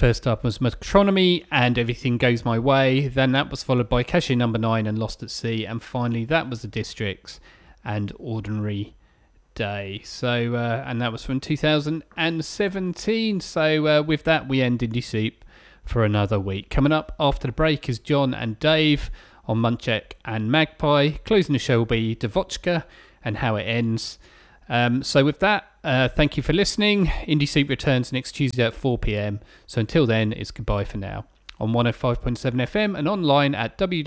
First up was Metronomy and Everything Goes My Way. Then that was followed by Cashier Number 9 and Lost at Sea. And finally, that was The Districts and Ordinary Day. So, and that was from 2017. So with that, we end Indie Soup for another week. Coming up after the break is John and Dave on Munchak and Magpie. Closing the show will be Devochka and How It Ends. So with that, thank you for listening. Indie Soup returns next Tuesday at 4 p.m. So until then, it's goodbye for now on 105.7 FM and online at www